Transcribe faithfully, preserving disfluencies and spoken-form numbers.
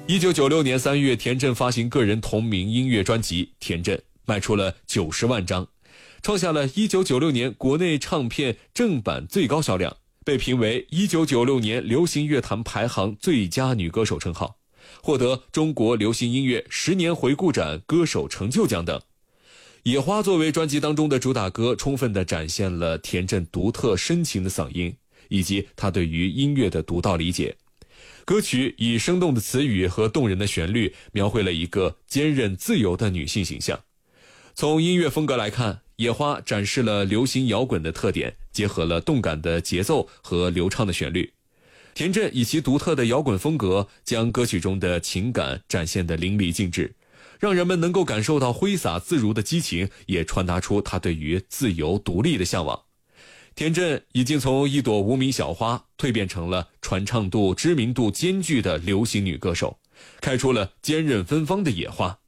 一九九六年三月，田震发行个人同名音乐专辑《田震》，卖出了九十万张，创下了一九九六年国内唱片正版最高销量，被评为一九九六年流行乐坛排行最佳女歌手称号，获得中国流行音乐十年回顾展歌手成就奖等。野花作为专辑当中的主打歌，充分地展现了田震独特深情的嗓音，以及他对于音乐的独到理解。歌曲以生动的词语和动人的旋律，描绘了一个坚韧自由的女性形象。从音乐风格来看，野花展示了流行摇滚的特点，结合了动感的节奏和流畅的旋律。田震以其独特的摇滚风格，将歌曲中的情感展现得淋漓尽致，让人们能够感受到挥洒自如的激情，也传达出他对于自由独立的向往。田震已经从一朵无名小花蜕变成了传唱度、知名度兼具的流行女歌手，开出了坚韧芬芳的野花。